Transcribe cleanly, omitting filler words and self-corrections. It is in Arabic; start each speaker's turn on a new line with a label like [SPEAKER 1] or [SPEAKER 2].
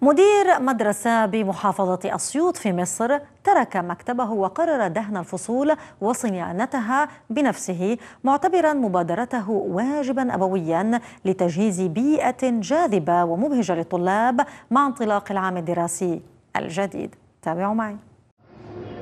[SPEAKER 1] مدير مدرسة بمحافظة أسيوط في مصر ترك مكتبه وقرر دهن الفصول وصيانتها بنفسه، معتبرا مبادرته واجبا أبويا لتجهيز بيئة جاذبة ومبهجة للطلاب مع انطلاق العام الدراسي الجديد. تابعوا معي.